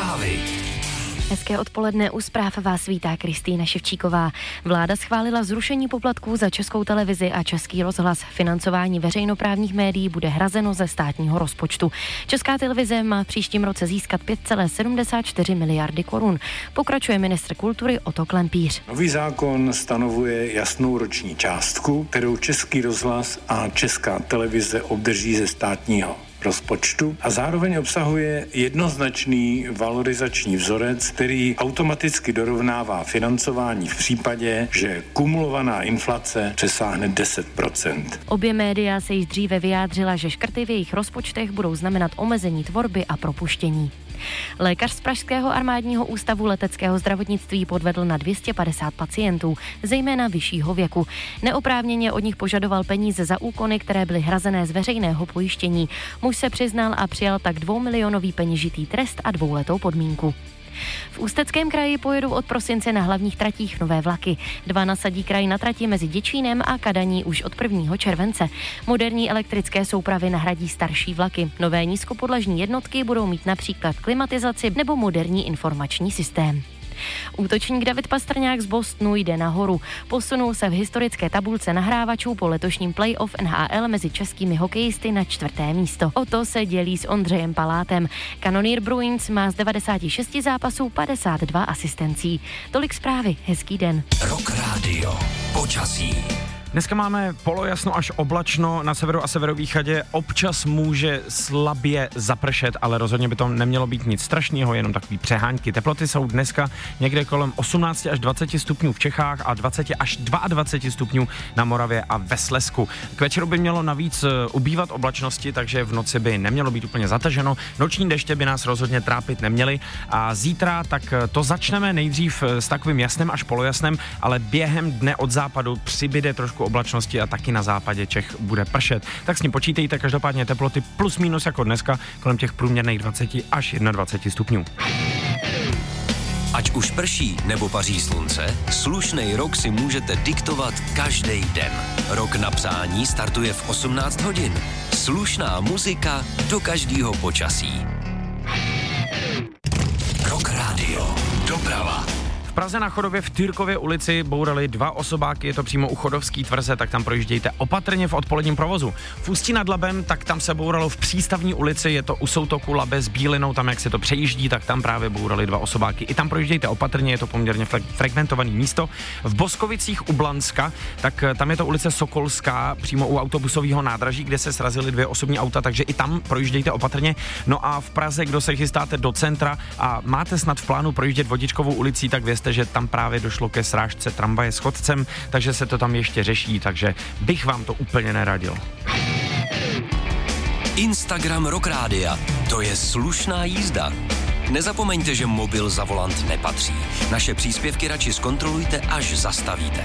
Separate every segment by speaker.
Speaker 1: Zprávy.
Speaker 2: Hezké odpoledne, u zpráv vás vítá Kristýna Ševčíková. Vláda schválila zrušení poplatků za Českou televizi a Český rozhlas. Financování veřejnoprávních médií bude hrazeno ze státního rozpočtu. Česká televize má v příštím roce získat 5,74 miliardy korun. Pokračuje ministr kultury Otto Klempíř.
Speaker 3: Nový zákon stanovuje jasnou roční částku, kterou Český rozhlas a Česká televize obdrží ze státního rozpočtu a zároveň obsahuje jednoznačný valorizační vzorec, který automaticky dorovnává financování v případě, že kumulovaná inflace přesáhne 10%.
Speaker 2: Obě média se již dříve vyjádřila, že škrty v jejich rozpočtech budou znamenat omezení tvorby a propuštění. Lékař z Pražského armádního ústavu leteckého zdravotnictví podvedl na 250 pacientů, zejména vyššího věku. Neoprávněně od nich požadoval peníze za úkony, které byly hrazené z veřejného pojištění. Muž se přiznal a přijal tak 2milionový peněžitý trest a 2letou podmínku. V Ústeckém kraji pojedou od prosince na hlavních tratích nové vlaky. 2 nasadí kraj na trati mezi Děčínem a Kadaní už od 1. července. Moderní elektrické soupravy nahradí starší vlaky. Nové nízkopodlažní jednotky budou mít například klimatizaci nebo moderní informační systém. Útočník David Pastrňák z Bostonu jde nahoru. Posunul se v historické tabulce nahrávačů po letošním playoff NHL mezi českými hokejisty na 4. místo. O to se dělí s Ondřejem Palátem. Kanonýr Bruins má z 96 zápasů 52 asistencí. Tolik zprávy, hezký den.
Speaker 1: Rock Radio. Počasí.
Speaker 4: Dneska máme polojasno až oblačno, na severu a severovýchodě občas může slabě zapršet, ale rozhodně by to nemělo být nic strašného, jenom takový přehánky. Teploty jsou dneska někde kolem 18 až 20 stupňů v Čechách a 20 až 22 stupňů na Moravě a ve Slezsku. K večeru by mělo navíc ubývat oblačnosti, takže v noci by nemělo být úplně zataženo. Noční deště by nás rozhodně trápit neměly a zítra tak to začneme nejdřív s takovým jasnem až polojasnem, ale během dne od západu přibyde trošku oblačnosti a taky na západě Čech bude pršet. Tak s ním počítejte, každopádně teploty plus minus jako dneska kolem těch průměrných 20 až 21 stupňů.
Speaker 1: Ať už prší nebo paří slunce, slušnej rok si můžete diktovat každý den. Rok na přání startuje v 18 hodin. Slušná muzika do každého počasí. Rock Radio. Doprava.
Speaker 4: V Praze na Chodově v Tyrkově ulici bourali 2 osobáky, je to přímo u Chodovský tvrze, tak tam projíždějte opatrně v odpoledním provozu. V Ústí nad Labem, tak tam se bouralo v Přístavní ulici, je to u soutoku Labe s Bílinou, tam jak se to přejíždí, tak tam právě bourali 2 osobáky. I tam projíždějte opatrně, je to poměrně frekventované místo. V Boskovicích u Blanska, tak tam je to ulice Sokolská, přímo u autobusového nádraží, kde se srazily 2 osobní auta, takže i tam projíždějte opatrně. No a v Praze, kdo se chystáte do centra a máte snad v plánu projíždět Vodičkovou ulicí, tak vězte, že tam právě došlo ke srážce tramvaje s chodcem, takže se to tam ještě řeší, takže bych vám to úplně neradil.
Speaker 1: Instagram Rock Rádia. To je slušná jízda. Nezapomeňte, že mobil za volant nepatří. Naše příspěvky radši zkontrolujte, až zastavíte.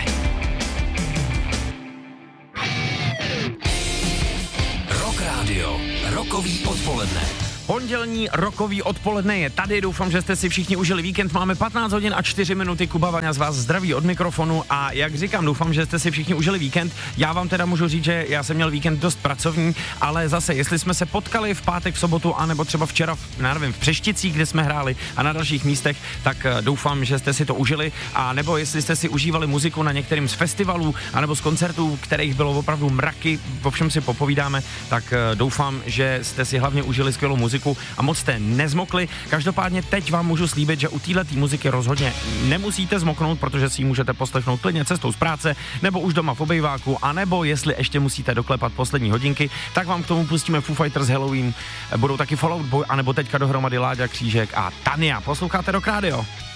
Speaker 1: Rock Radio. Rokový odpoledne.
Speaker 4: Pondělní rokový odpoledne je tady, doufám, že jste si všichni užili víkend, máme 15 hodin a 4 minuty, Kuba Vaňa z vás zdraví od mikrofonu a jak říkám, doufám, že jste si všichni užili víkend. Já vám teda můžu říct, že já jsem měl víkend dost pracovní, ale zase, jestli jsme se potkali v pátek, v sobotu, anebo třeba včera, v Přešticích, kde jsme hráli a na dalších místech, tak doufám, že jste si to užili, a nebo jestli jste si užívali muziku na některým z festivalů, anebo z koncertů, kterých bylo opravdu mraky, o všem si popovídáme, tak doufám, že jste si hlavně užili skvělou muziku a moc jste nezmokli. Každopádně teď vám můžu slíbit, že u této muziky rozhodně nemusíte zmoknout, protože si ji můžete poslechnout klidně cestou z práce, nebo už doma v obejváku, anebo jestli ještě musíte doklepat poslední hodinky, tak vám k tomu pustíme Foo Fighters Halloween, budou taky Fall Out Boy, anebo teďka dohromady Láďa Křížek a Tania. Posloucháte Rock Radio.